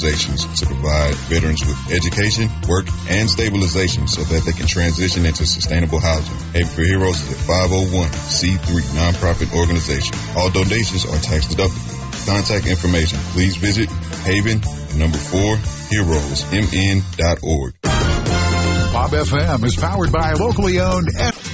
organizations to provide veterans with education, work, and stabilization so that they can transition into sustainable housing. Haven for Heroes is a 501c3 nonprofit organization. All donations are tax deductible. Contact information, please visit Haven4HeroesMN.org. Bob FM is powered by locally owned